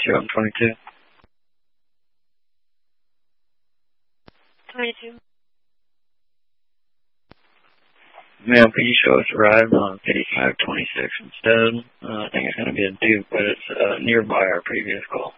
you on 22? 22. Ma'am, could you show us a ride on 5526 instead? I think it's going to be a Duke, but it's nearby our previous call.